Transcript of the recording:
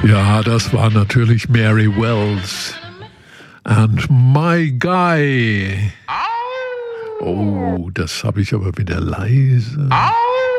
Ja, das war natürlich Mary Wells. And My Guy. Oh, das habe ich aber wieder leise.